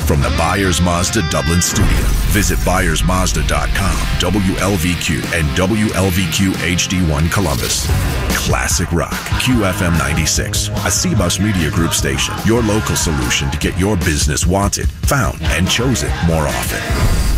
From the Byers Mazda Dublin studio, visit ByersMazda.com, WLVQ, and WLVQ HD1 Columbus. Classic Rock, QFM 96, a CBUS Media Group station. Your local solution to get your business wanted, found, and chosen more often.